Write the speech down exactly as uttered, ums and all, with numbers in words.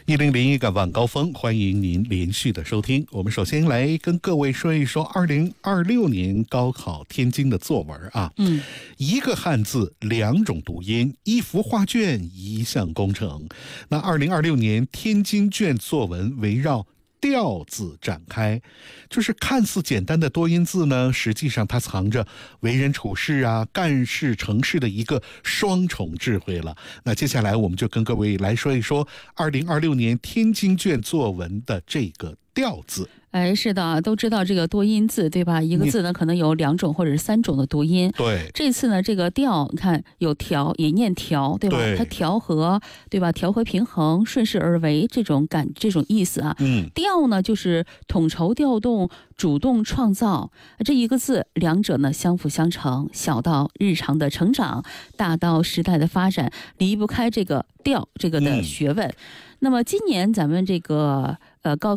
一零零一个晚高峰，欢迎您连续的收听。我们首先来跟各位说一说二零二六年高考天津的作文啊。 嗯， 一个汉字，两种读音，一幅画卷，一项工程。那二零二六年天津卷作文围绕调字展开，就是看似简单的多音字呢，实际上它藏着为人处事啊、干事成事的一个双重智慧了。那接下来我们就跟各位来说一说二零二六年天津卷作文的这个调字。 哎，是的，都知道这个多音字，对吧？一个字呢可能有两种或者是三种的读音。 对， 这次呢这个调，你看有调也念调，对吧？ 对， 它调和，对吧？调和平衡，顺势而为，这种感这种意思啊。 嗯， 调呢就是统筹调动、主动创造，这一个字，两者呢相辅相成，小到日常的成长，大到时代的发展，离不开这个调这个的学问。嗯，那么今年咱们这个呃高